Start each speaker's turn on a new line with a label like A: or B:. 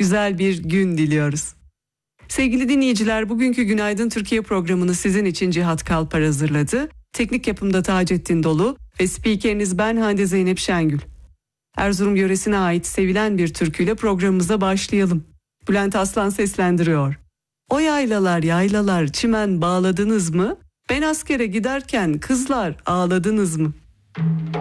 A: güzel bir gün diliyoruz. Sevgili dinleyiciler, bugünkü Günaydın Türkiye programını sizin için Cihat Kalpar hazırladı. Teknik yapımda Taceddin Dolu ve spikeriniz ben Hande Zeynep Şengül. Erzurum yöresine ait sevilen bir türküyle programımıza başlayalım. Bülent Aslan seslendiriyor. O yaylalar yaylalar çimen bağladınız mı? Ben askere giderken kızlar ağladınız mı?